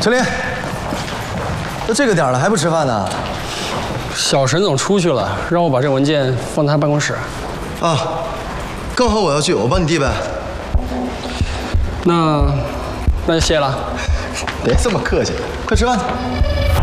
陈林，都这个点了还不吃饭呢？ 小沈总出去了，让我把这文件放他办公室。 啊，刚好我要去，我帮你递呗。 那就谢了。 别这么客气，快吃饭去。